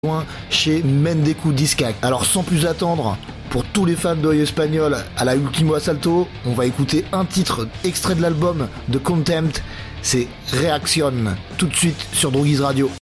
loin chez Mendeku Discac. Alors sans plus attendre, pour tous les fans d'Oeil Espagnol à la Ultimo Assalto, on va écouter un titre extrait de l'album de Contempt, c'est Reaction, tout de suite sur Droguise Radio.